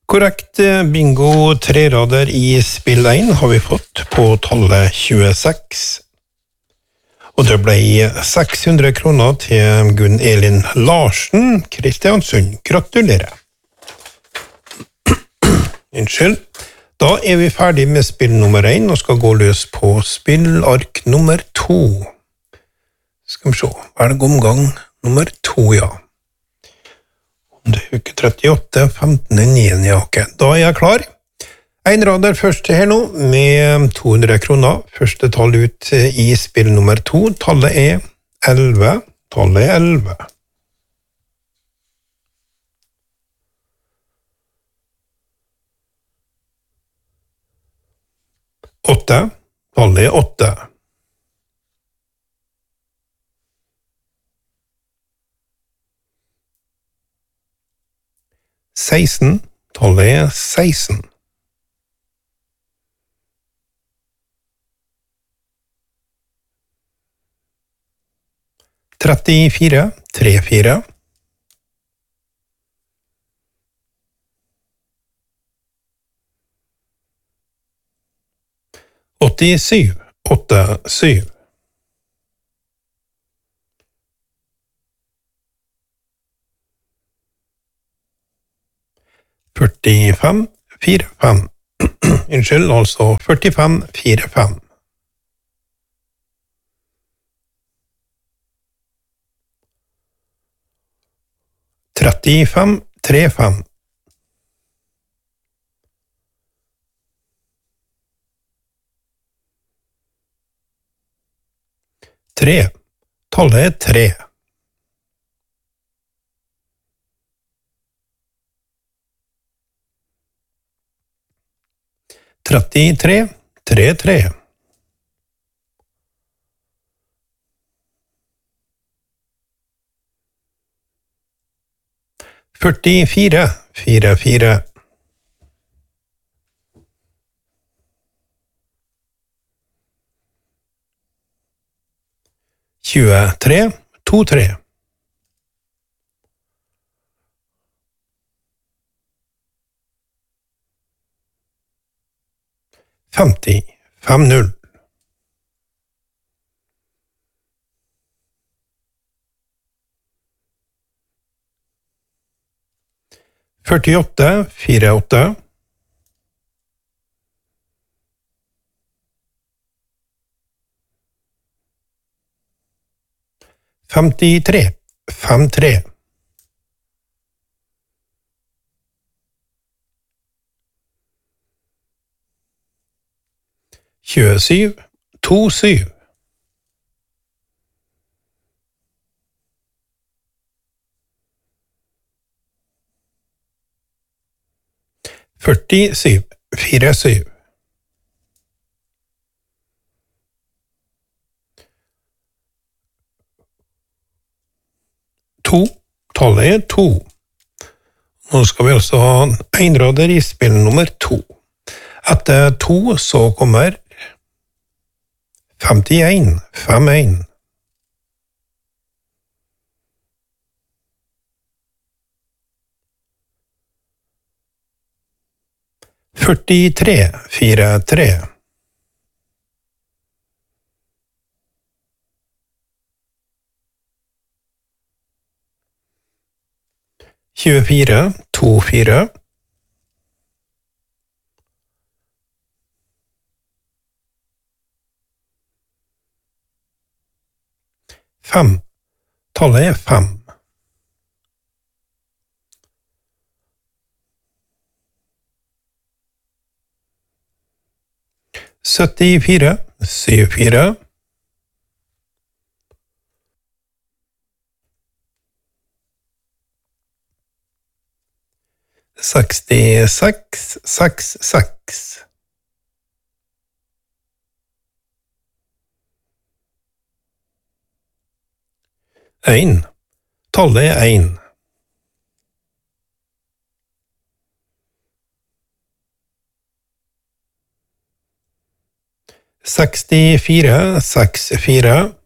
Korrekt bingo 3 rader i spill 1 har vi fått på tallet 26. Og det ble 600 kroner til Gunn Elin Larsen, Kristiansund. Gratulerer. Unnskyld. Da vi ferdig med spill nummer 1 og skal gå løs på spillark nummer 2. Skal vi se, velg omgang nummer 2, ja. Det uke 38, 15.9, ja, ok. Da jeg klar. En rader først her nå, med 200 kroner. Første tall ut i spill nummer 2. Tallet 11. Tallet 11. 8. Tallet 8. 16. Tallet 16. 34. 34. 87. 87. 45, 45. Unnskyld, altså 45, 45. 35, 35. 3. Tallet 3. 33, 33. 44, 44. 23, 23. 50, 50. 48, 48. 53, 53. 27, 27. 47, 47. 2, tallet 2. Nå skal vi altså ha en rader i spill nummer 2. Etter 2 så kommer 51, 51. 43, 43. 24, 24. 5, tallet 5. 74, 74. 66, 66. 1, tallet 1. 64, 64.